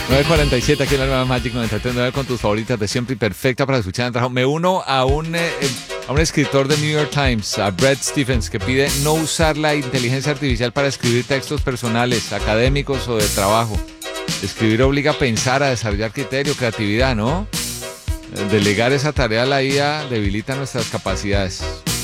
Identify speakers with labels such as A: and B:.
A: 9:47 aquí en la nueva Magic 93.9 con tus favoritas de siempre y perfecta para escuchar en el trabajo. Me uno a un escritor de New York Times, a Bret Stephens, que pide no usar la inteligencia artificial para escribir textos personales, académicos o de trabajo. Escribir obliga a pensar, a desarrollar criterio, creatividad, ¿no? Delegar esa tarea a la IA debilita nuestras capacidades.